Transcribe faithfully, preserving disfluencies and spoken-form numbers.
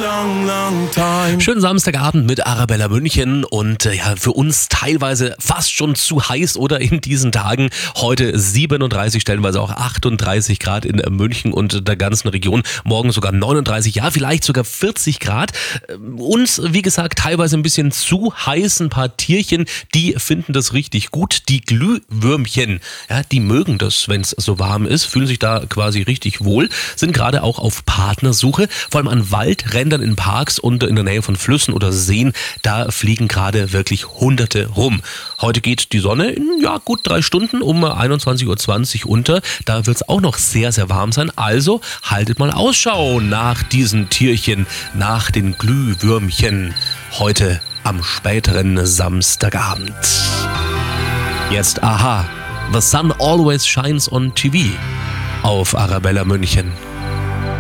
long, long time. Schönen Samstagabend mit Arabella München und äh, ja, für uns teilweise fast schon zu heiß oder in diesen Tagen. Heute siebenunddreißig, stellenweise auch achtunddreißig Grad in äh, München und der ganzen Region. Morgen sogar neununddreißig, ja vielleicht sogar vierzig Grad. Äh, uns, wie gesagt, teilweise ein bisschen zu heiß. Ein paar Tierchen, die finden das richtig gut. Die Glühwürmchen, ja, die mögen das, wenn es so warm ist, fühlen sich da quasi richtig wohl, sind gerade auch auf Partnersuche, vor allem an Waldrändern in Parks und in der Nähe von Flüssen oder Seen, da fliegen gerade wirklich Hunderte rum. Heute geht die Sonne in ja, gut drei Stunden um einundzwanzig Uhr zwanzig unter, da wird es auch noch sehr, sehr warm sein, also haltet mal Ausschau nach diesen Tierchen, nach den Glühwürmchen, heute am späteren Samstagabend. Jetzt Aha, The Sun Always Shines on T V auf Arabella München.